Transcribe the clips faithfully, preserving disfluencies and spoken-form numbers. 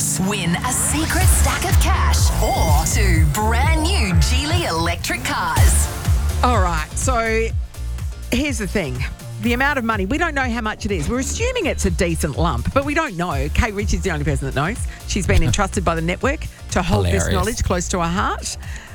cars. Win a secret stack of cash or two brand new Geely electric cars. All right, so here's the thing. The amount of money, we don't know how much it is. We're assuming it's a decent lump, but we don't know. Kate Ritchie's the only person that knows. She's been entrusted by the network to hold Hilarious. this knowledge close to her heart.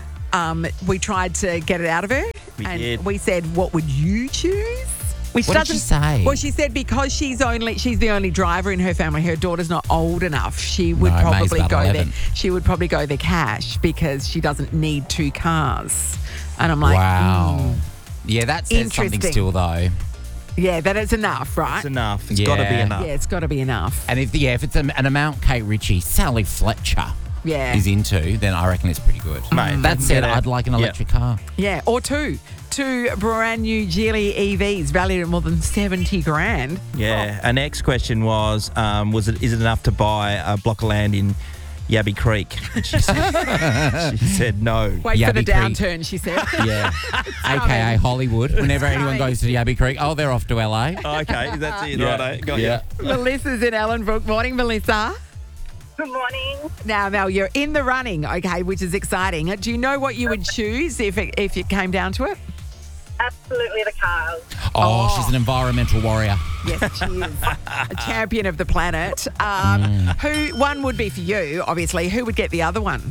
Um, we tried to get it out of her. We and did. we said, what would you choose? Which What did doesn't she say? Well, she said because she's only she's the only driver in her family, her daughter's not old enough. She would No, May's probably about go eleven. there. She would probably go the cash because she doesn't need two cars. And I'm like, wow. mm, Yeah, that says something Interesting. still, though. yeah, that is enough, right? It's enough. It's Yeah. got to be enough. Yeah, it's got to be enough. And if yeah, if it's an, an amount Kate Ritchie, Sally Fletcher Yeah. is into, then I reckon it's pretty good. Mate, That said, get it. I'd like an Yep. electric car. Yeah, or two. Two brand new Geely E Vs valued at more than seventy grand. Yeah. Our next question was, um, was it is it enough to buy a block of land in Yabby Creek? And She said, she said no. Wait for the Yabby Creek. downturn, she said. Yeah. A K A Hollywood. Whenever anyone coming. goes to Yabby Creek, oh, they're off to L A. Okay, that's it. Yeah. Righto. Got Yeah. Melissa's in Ellenbrook. Morning, Melissa. Good morning. Now, Mel, you're in the running, okay, which is exciting. Do you know what you would choose if it, if it came down to it? Absolutely the cars. Oh, Oh. she's an environmental warrior. Yes, she is a champion of the planet. Um, Who one would be for you, obviously. Who would get the other one?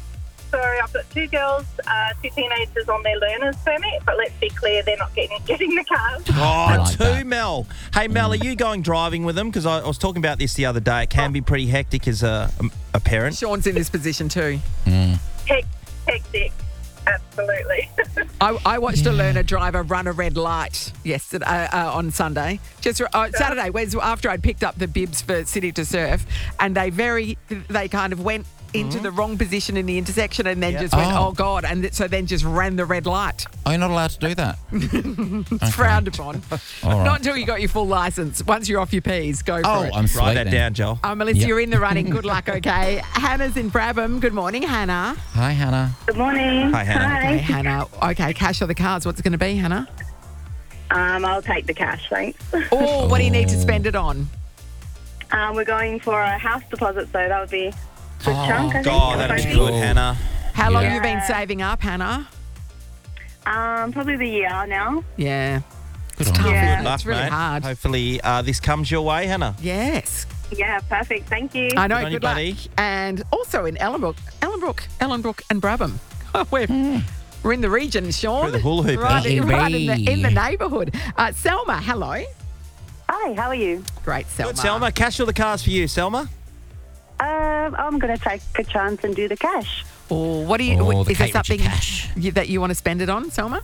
So I've got two girls, uh, two teenagers on their learner's permit, but let's be clear, they're not getting getting the cars. Oh, like two, that. Mel. Hey, Mel, are you going driving with them? Because I, I was talking about this the other day. It can be pretty hectic as a, a parent. Sean's in this position too. Heck, hectic. Absolutely. I, I watched a learner driver run a red light yesterday uh, uh, on Sunday. Just uh, Saturday, was after I'd picked up the bibs for City to Surf, and they very they kind of went into the wrong position in the intersection, and then Yeah. just went, Oh. oh god, and th- so then just ran the red light. Oh, you're not allowed to do that. It's frowned upon. All right. Not until you got your full license. Once you're off your P's, go for Oh, it. I'm sweet Write that then. down, Joel. Uh, Melissa, Yep. you're in the running. Good luck, okay? Hannah's in Brabham. Good morning, Hannah. Hi, Hannah. Good morning. Hi, Hannah. Okay, Hannah. Okay, cash or the cards? What's it going to be, Hannah? Um, I'll take the cash, thanks. Oh, what do you need to spend it on? Um, we're going for a house deposit, so that would be a good Oh, chunk, I think. God, that'd be Maybe. good, Hannah. How long Yeah. have you been saving up, Hannah? Um, probably the year now. Yeah. Good It's on tough. you. Yeah. Good luck, It's really mate. hard. Hopefully uh, this comes your way, Hannah. Yes. Yeah, perfect. Thank you. I know. Good on you, Good luck. buddy. And also in Ellenbrook, Ellenbrook, Ellenbrook and Brabham. we're, we're in the region, Sean. We're the hula hoop Right, region. right in, the, in the Baby. neighbourhood. Uh, Selma, hello. Hi, how are you? Great, Selma. Good, Selma. Cash or the cars for you, Selma? Um, I'm going to take a chance and do the cash. Oh, what do you? Oh, the is there Kate Ritchie something cash. you, that you want to spend it on, Selma?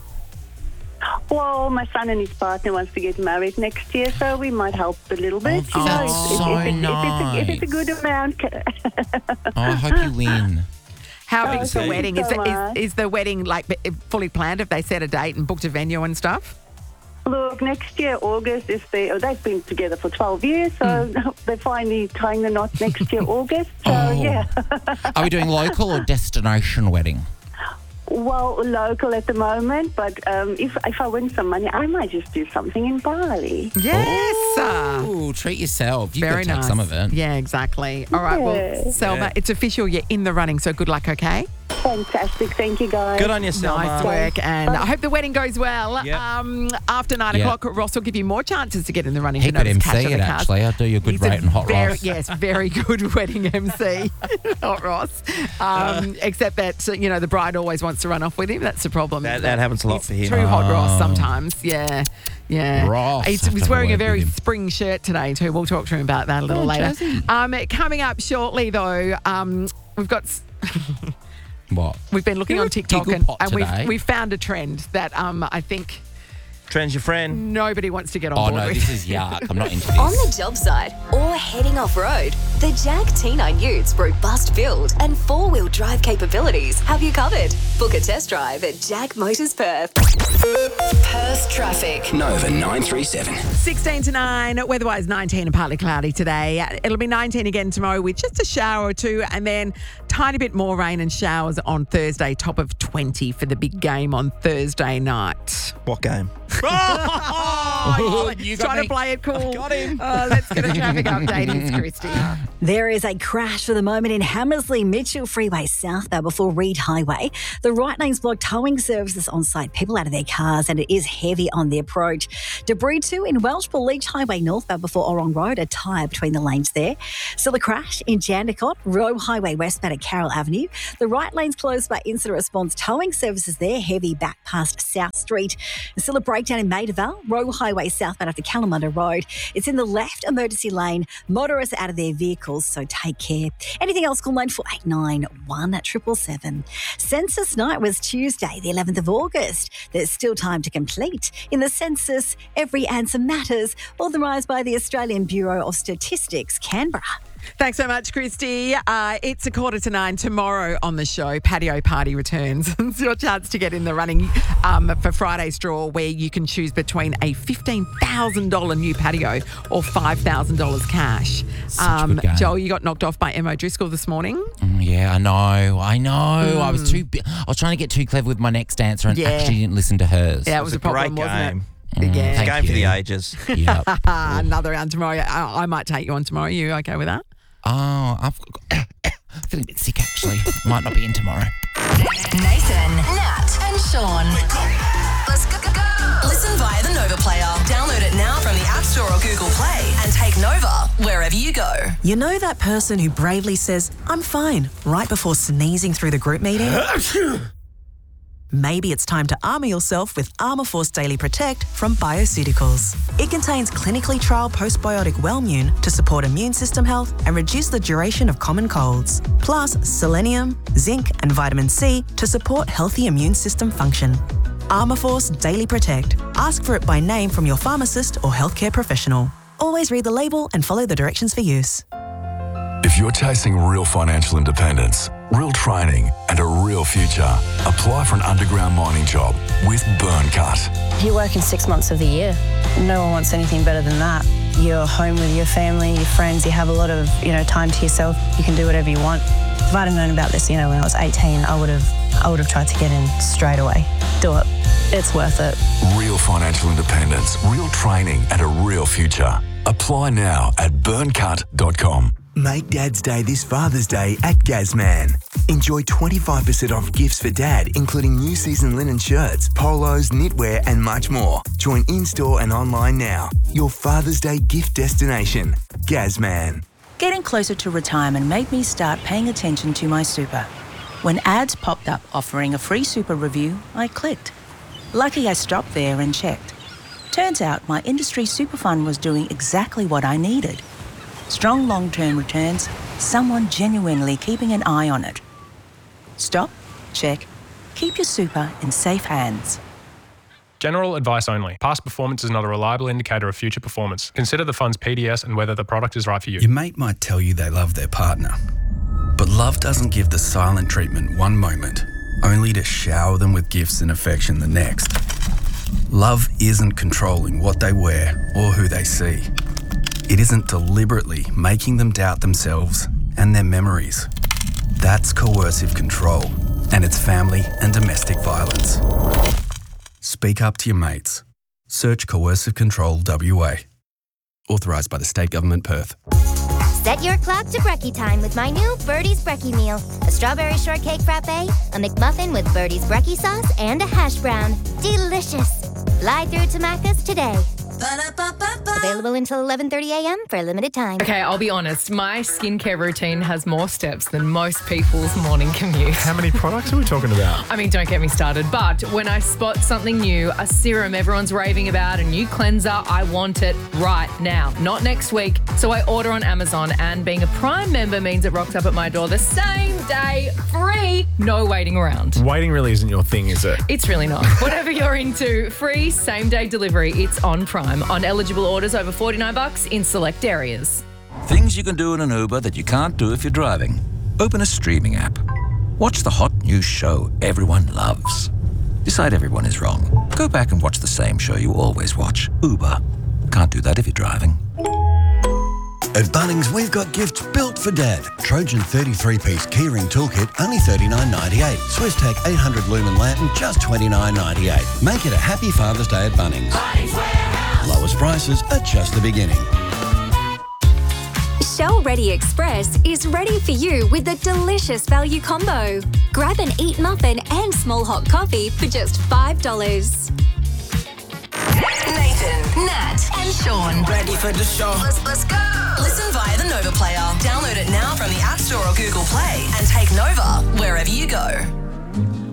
Well, my son and his partner wants to get married next year, so we might help a little bit. Oh, you know, that's if, if, so if, it's a, if it's a nice. good amount. Oh, I hope you win. How Oh, big's the thank you wedding? so Is the, much. is, is the wedding like b- fully planned? Have they set a date and booked a venue and stuff? Look, next year, August, is the, oh, they've been together for twelve years, so they're finally tying the knot next year, August. So, Oh. yeah. Are we doing local or destination wedding? Well, local at the moment, but um, if if I win some money, I might just do something in Bali. Yes. uh, Ooh, treat yourself. You've got Very to take nice. some of it. Yeah, exactly. All right. Well, Yeah. Selma, Yeah. it's official. You're in the running, so good luck, okay? Fantastic. Thank you, guys. Good on you, Selma. Nice work, and I hope the wedding goes well. Yep. Um, after nine Yeah. o'clock, Ross will give you more chances to get in the running. He to could notice M Cash C on it, the cards. actually. I'll do you a good He's rate and Hot very, Ross. Yes, very good wedding M C, Hot Ross. Um, except that, uh, you know, the bride always wants to run off with him. That's the problem. That- isn't that it? happens a lot He's for him. True Hot Ross Oh. sometimes. Yeah. Yeah. Ross, He's, have he's to have a wearing a word very with him. spring shirt today, too. We'll talk to him about that a little Oh, later. Jazzy. Um, coming up shortly, though, um, we've got. s- What? We've been looking You're on a TikTok giggle and, pot and we've, today. we've found a trend that um, I think Trends your friend. nobody wants to get on Oh, board no, with. this is yuck. I'm not into On this. the job site or heading off-road, the Jag T nine Utes robust build and four-wheel drive capabilities have you covered. Book a test drive at Jag Motors Perth. Perth traffic. Nova nine three seven. sixteen to nine, weather-wise nineteen and partly cloudy today. It'll be nineteen again tomorrow with just a shower or two, and then tiny bit more rain and showers on Thursday, top of twenty for the big game on Thursday night. What game? Oh, You he's got trying me. to play it cool. Got him. Oh, let's get a traffic update. It's Christy. There is a crash for the moment in Hammersley Mitchell Freeway southbound before Reed Highway. The right lane's blocked, towing services on site, people out of their cars, and it is heavy on the approach. Debris too in Welshpool Leach Highway northbound before Orong Road, a tyre between the lanes there. Still a crash in Jandakot, Roe Highway westbound at Carroll Avenue. The right lane's closed by incident response, towing services there, heavy back past South Street. Still a breakdown in Maidavale, Roe Highway southbound after Kalamunda Road. It's in the left emergency lane. Motorists are out of their vehicles, so take care. Anything else, call nine four eight nine, one seven seven seven. Census night was Tuesday, the eleventh of August. There's still time to complete. In the census, every answer matters. Authorised by the Australian Bureau of Statistics, Canberra. Thanks so much, Christy. Uh, it's a quarter to nine tomorrow on the show. Patio Party returns. It's your chance to get in the running um, for Friday's draw, where you can choose between a fifteen thousand dollars new patio or five thousand dollars cash. Such a good game. Joel, you got knocked off by Emma Driscoll this morning. Mm, Yeah, I know. I know. I was too. bi- I was trying to get too clever with my next answer and Yeah. actually didn't listen to hers. Yeah, it was, was a a problem, great wasn't game. it? Yeah. Thank Game for the you. ages. Yep. Ah, another round tomorrow. I, I might take you on tomorrow. You okay with that? Oh, I've feeling a bit sick actually. Might not be in tomorrow. Nathan, Nat, and Sean. Let's go, go, go. Listen via the Nova Player. Download it now from the App Store or Google Play and take Nova wherever you go. You know that person who bravely says, I'm fine, right before sneezing through the group meeting? Maybe it's time to armour yourself with Armour Force Daily Protect from Bioceuticals. It contains clinically trialled postbiotic Wellmune to support immune system health and reduce the duration of common colds. Plus selenium, zinc and vitamin C to support healthy immune system function. Armour Force Daily Protect. Ask for it by name from your pharmacist or healthcare professional. Always read the label and follow the directions for use. If you're chasing real financial independence, real training, and a real future, apply for an underground mining job with Burncut. You're working six months of the year. No one wants anything better than that. You're home with your family, your friends, you have a lot of, you know, time to yourself. You can do whatever you want. If I'd have known about this, you know, when I was eighteen, I would have I would have tried to get in straight away. Do it. It's worth it. Real financial independence, real training, and a real future. Apply now at burncut dot com. Make Dad's Day this Father's Day at Gazman. Enjoy twenty-five percent off gifts for Dad, including new season linen shirts, polos, knitwear, and much more. Join in-store and online now. Your Father's Day gift destination, Gazman. Getting closer to retirement made me start paying attention to my super. When ads popped up offering a free super review, I clicked. Lucky I stopped there and checked. Turns out my industry super fund was doing exactly what I needed. Strong long-term returns, someone genuinely keeping an eye on it. Stop, check, keep your super in safe hands. General advice only. Past performance is not a reliable indicator of future performance. Consider the fund's P D S and whether the product is right for you. Your mate might tell you they love their partner, but love doesn't give the silent treatment one moment, only to shower them with gifts and affection the next. Love isn't controlling what they wear or who they see. It isn't deliberately making them doubt themselves and their memories. That's coercive control, and it's family and domestic violence. Speak up to your mates. Search Coercive Control W A. Authorised by the State Government, Perth. Set your clock to brekkie time with my new Birdie's Brekkie Meal. A strawberry shortcake frappe, a McMuffin with Birdie's Brekkie sauce, and a hash brown. Delicious. Fly through to Macca's today. Available until eleven thirty a.m. for a limited time. Okay, I'll be honest. My skincare routine has more steps than most people's morning commute. How many products are we talking about? I mean, don't get me started. But when I spot something new, a serum everyone's raving about, a new cleanser, I want it right now, not next week. So I order on Amazon, and being a Prime member means it rocks up at my door the same day, free, no waiting around. Waiting really isn't your thing, is it? It's really not. Whatever you're into, free same-day delivery. It's on Prime. On eligible orders over forty-nine bucks in select areas. Things you can do in an Uber that you can't do if you're driving. Open a streaming app. Watch the hot new show everyone loves. Decide everyone is wrong. Go back and watch the same show you always watch. Uber. Can't do that if you're driving. At Bunnings, we've got gifts built for Dad. Trojan thirty-three piece keyring toolkit, only thirty-nine ninety-eight. Swisstech eight hundred lumen lantern, just twenty-nine ninety-eight. Make it a happy Father's Day at Bunnings. Bunnings Warehouse. Lowest prices are just the beginning. Shell Ready Express is ready for you with a delicious value combo. Grab an Eat muffin and small hot coffee for just five dollars. Nathan, Nat, and Sean. Ready for the show? Let's, let's go. Listen via the Nova Player. Download it now from the App Store or Google Play and take Nova wherever you go.